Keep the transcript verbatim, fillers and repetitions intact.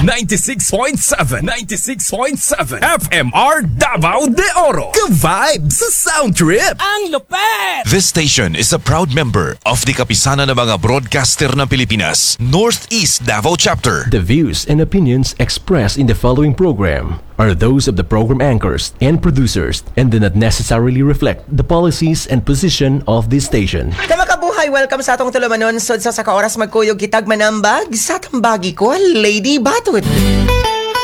ninety-six point seven, ninety-six point seven F M R Davao de Oro. Ka-vibe sa Sound Trip. Ang lupet! This station is a proud member of the Kapisanan ng mga Broadcaster ng Pilipinas, Northeast Davao Chapter. The views and opinions expressed in the following program are those of the program anchors and producers and do not necessarily reflect the policies and position of this station. Kamakabuhay, welcome sa atong tulumanon. Sod sa saka oras magkuyog kitag manambag sa tambagi ko, Lady Batut.